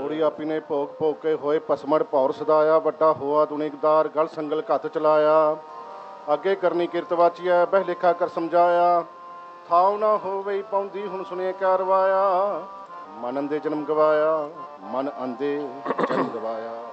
ਬੁਰੀ ਆਪੀ ਨੇ ਭੋਗ ਭੋਗ ਕੇ ਹੋਏ ਪਸਮੜ ਭੌਰ ਸਦਾਇਆ। ਵੱਡਾ ਹੋਆ ਦੁਨੀਕਦਾਰ ਗਲ ਸੰਗਲ ਘੱਤ ਚਲਾਇਆ। ਅੱਗੇ ਕਰਨੀ ਕਿਰਤ ਵਾਚੀਐ ਬਹਿ ਲੇਖਾ ਕਰ ਸਮਝਾਇਆ। ਥਾਉ ਨਾ ਹੋਵੇ ਪਾਉਂਦੀ ਹੁਣ ਸੁਣੇ ਕਿਆ ਰਵਾਇਆ। ਮਨ ਅੰਦੇ ਜਨਮ ਗਵਾਇਆ, ਮਨ ਅੰਦੇ ਜਨਮ ਗਵਾਇਆ।